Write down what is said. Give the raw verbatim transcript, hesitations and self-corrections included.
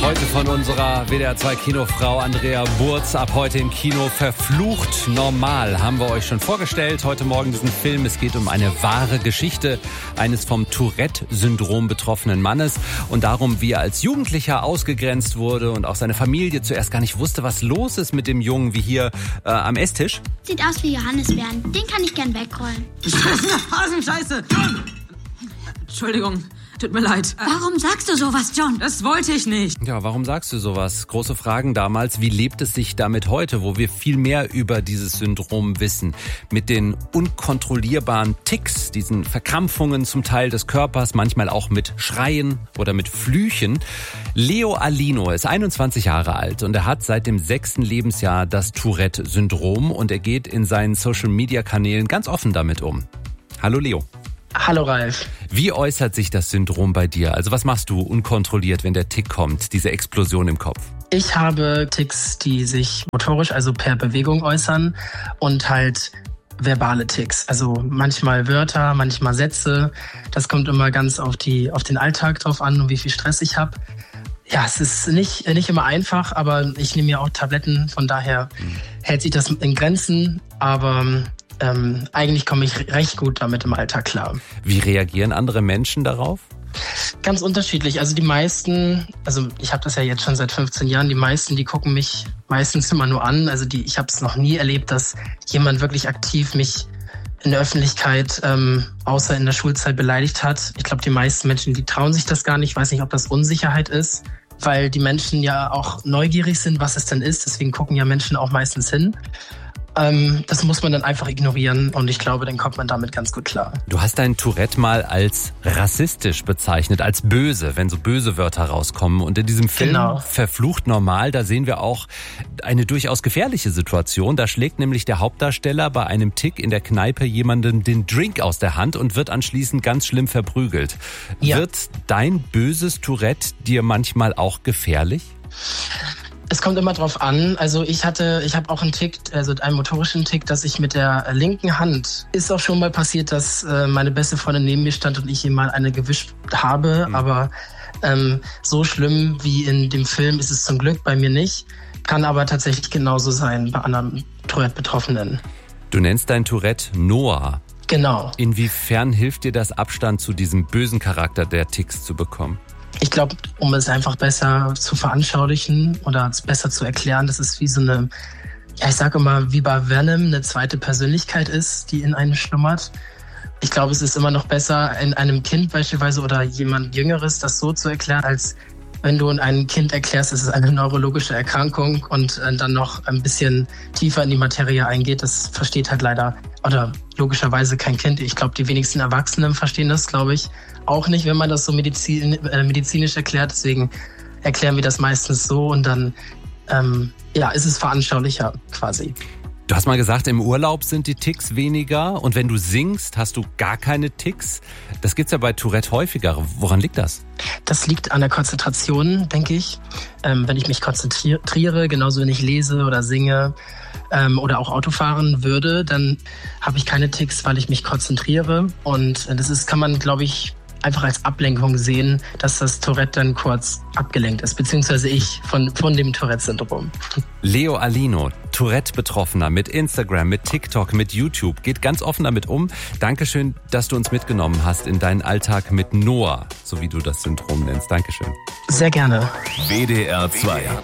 Heute von unserer W D R zwei Kinofrau Andrea Burz. Ab heute im Kino Verflucht normal. Haben wir euch schon vorgestellt. Heute Morgen diesen Film. Es geht um eine wahre Geschichte eines vom Tourette-Syndrom betroffenen Mannes und darum, wie er als Jugendlicher ausgegrenzt wurde und auch seine Familie zuerst gar nicht wusste, was los ist mit dem Jungen, wie hier äh, am Esstisch. Sieht aus wie Johannisbeeren. Den kann ich gern wegrollen. Das ist eine Hasenscheiße. Entschuldigung. Tut mir leid. Warum sagst du sowas, John? Das wollte ich nicht. Ja, warum sagst du sowas? Große Fragen damals. Wie lebt es sich damit heute, wo wir viel mehr über dieses Syndrom wissen? Mit den unkontrollierbaren Tics, diesen Verkrampfungen zum Teil des Körpers, manchmal auch mit Schreien oder mit Flüchen. Leo Alino ist einundzwanzig Jahre alt und er hat seit dem sechsten Lebensjahr das Tourette-Syndrom und er geht in seinen Social-Media-Kanälen ganz offen damit um. Hallo Leo. Hallo Ralf. Wie äußert sich das Syndrom bei dir? Also was machst du unkontrolliert, wenn der Tick kommt, diese Explosion im Kopf? Ich habe Ticks, die sich motorisch, also per Bewegung äußern und halt verbale Ticks. Also manchmal Wörter, manchmal Sätze. Das kommt immer ganz auf die, auf den Alltag drauf an und wie viel Stress ich habe. Ja, es ist nicht, nicht immer einfach, aber ich nehme ja auch Tabletten. Von daher hält sich das in Grenzen, aber Ähm, eigentlich komme ich recht gut damit im Alltag klar. Wie reagieren andere Menschen darauf? Ganz unterschiedlich. Also die meisten, also ich habe das ja jetzt schon seit fünfzehn Jahren, die meisten, die gucken mich meistens immer nur an. Also die, ich habe es noch nie erlebt, dass jemand wirklich aktiv mich in der Öffentlichkeit, ähm, außer in der Schulzeit, beleidigt hat. Ich glaube, die meisten Menschen, die trauen sich das gar nicht. Ich weiß nicht, ob das Unsicherheit ist, weil die Menschen ja auch neugierig sind, was es denn ist. Deswegen gucken ja Menschen auch meistens hin. Ähm, das muss man dann einfach ignorieren und ich glaube, dann kommt man damit ganz gut klar. Du hast dein Tourette mal als rassistisch bezeichnet, als böse, wenn so böse Wörter rauskommen. Und in diesem Film Genau. Verflucht normal, da sehen wir auch eine durchaus gefährliche Situation. Da schlägt nämlich der Hauptdarsteller bei einem Tick in der Kneipe jemandem den Drink aus der Hand und wird anschließend ganz schlimm verprügelt. Ja. Wird dein böses Tourette dir manchmal auch gefährlich? Es kommt immer drauf an. Also ich hatte, ich habe auch einen Tick, also einen motorischen Tick, dass ich mit der linken Hand, ist auch schon mal passiert, dass äh, meine beste Freundin neben mir stand und ich ihr mal eine gewischt habe. Mhm. Aber ähm, so schlimm wie in dem Film ist es zum Glück bei mir nicht. Kann aber tatsächlich genauso sein bei anderen Tourette-Betroffenen. Du nennst dein Tourette Noah. Genau. Inwiefern hilft dir das, Abstand zu diesem bösen Charakter der Ticks zu bekommen? Ich glaube, um es einfach besser zu veranschaulichen oder besser zu erklären, dass es wie so eine, ja, ich sage immer, wie bei Venom eine zweite Persönlichkeit ist, die in einem schlummert. Ich glaube, es ist immer noch besser, in einem Kind beispielsweise oder jemand Jüngeres das so zu erklären, als wenn du in einem Kind erklärst, es ist eine neurologische Erkrankung und äh, dann noch ein bisschen tiefer in die Materie eingeht. Das versteht halt leider oder logischerweise kein Kind. Ich glaube, die wenigsten Erwachsenen verstehen das, glaube ich, auch nicht, wenn man das so medizin, äh, medizinisch erklärt. Deswegen erklären wir das meistens so und dann ähm, ja, ist es veranschaulicher quasi. Du hast mal gesagt, im Urlaub sind die Ticks weniger und wenn du singst, hast du gar keine Ticks. Das gibt's ja bei Tourette häufiger. Woran liegt das? Das liegt an der Konzentration, denke ich. Ähm, wenn ich mich konzentriere, genauso wenn ich lese oder singe ähm, oder auch Auto fahren würde, dann habe ich keine Ticks, weil ich mich konzentriere. Und das ist, kann man, glaube ich, einfach als Ablenkung sehen, dass das Tourette dann kurz abgelenkt ist, beziehungsweise ich von, von dem Tourette-Syndrom. Leo Alino, Tourette-Betroffener mit Instagram, mit TikTok, mit YouTube, geht ganz offen damit um. Dankeschön, dass du uns mitgenommen hast in deinen Alltag mit Noah, so wie du das Syndrom nennst. Dankeschön. Sehr gerne. W D R zwei.